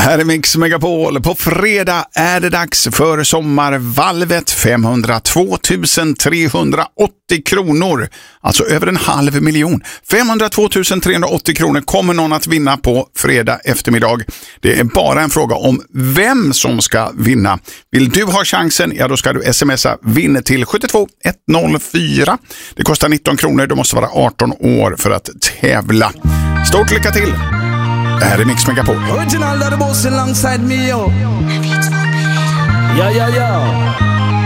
Här är Mix Megapol. På fredag är det dags för sommarvalvet. 502 380 kronor. Alltså över 500 000. 502 380 kronor kommer någon att vinna på fredag eftermiddag. Det är bara en fråga om vem som ska vinna. Vill du ha chansen? Ja, då ska du smsa vinn till 72104. Det kostar 19 kronor. Du måste vara 18 år för att tävla. Stort lycka till! Det här är Mix Megapol. Original that the boss alongside me, yo. Yeah.